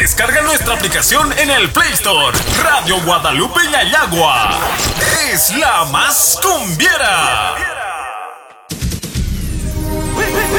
Descarga nuestra aplicación en el Play Store. Radio Guadalupe Yayagua es la más cumbiera.